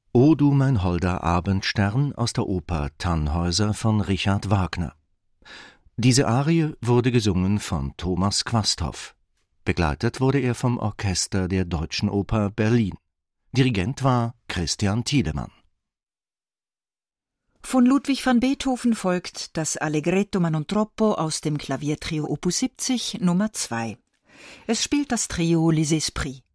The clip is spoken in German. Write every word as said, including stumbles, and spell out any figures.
O du mein holder Abendstern aus der Oper Tannhäuser von Richard Wagner. Diese Arie wurde gesungen von Thomas Quasthoff. Begleitet wurde er vom Orchester der Deutschen Oper Berlin. Dirigent war Christian Tiedemann. Von Ludwig van Beethoven folgt das Allegretto ma non troppo aus dem Klaviertrio Opus siebzig Nummer zwei. Es spielt das Trio Les Esprits.